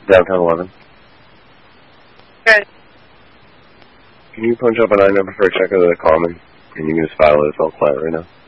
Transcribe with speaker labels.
Speaker 1: Downtown 11.
Speaker 2: Okay.
Speaker 1: Can you punch up an I number for a check of the common? And you can just file it. It's all quiet right now.